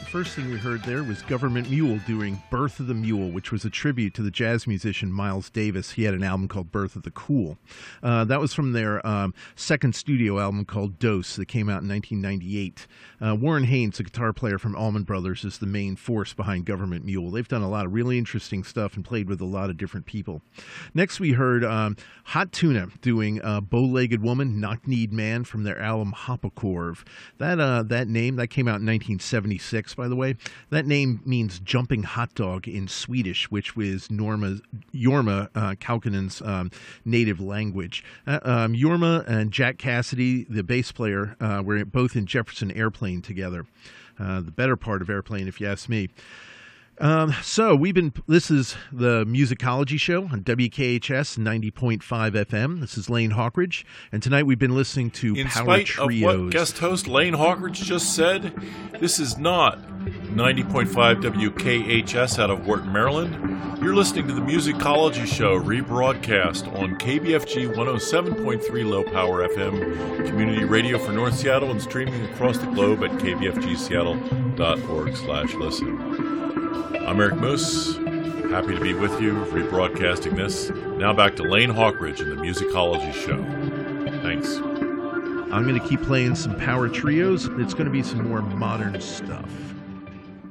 First thing we heard there was Government Mule doing Birth of the Mule, which was a tribute to the jazz musician Miles Davis. He had an album called Birth of the Cool. That was from their second studio album called Dose that came out in 1998. Warren Haynes, a guitar player from Allman Brothers, is the main force behind Government Mule. They've done a lot of really interesting stuff and played with a lot of different people. Next we heard Hot Tuna doing Bow-Legged Woman, Knock-Kneed Man from their album Hoppakorv. That name, that came out in 1976, by the way. That name means jumping hot dog in Swedish, which was Jorma Kaukonen's native language. Jorma and Jack Cassidy, the bass player, were both in Jefferson Airplane together. The better part of Airplane, if you ask me. This is the Musicology Show on WKHS 90.5 FM. This is Lane Hawkridge, and tonight we've been listening to Power Trios. In spite of what guest host Lane Hawkridge just said, this is not 90.5 WKHS out of Wharton, Maryland. You're listening to the Musicology Show, rebroadcast on KBFG 107.3 Low Power FM, community radio for North Seattle, and streaming across the globe at kbfgseattle.org/listen. I'm Eric Moose, happy to be with you, rebroadcasting this. Now back to Lane Hawkridge and the Musicology Show. Thanks. I'm going to keep playing some Power Trios. It's going to be some more modern stuff.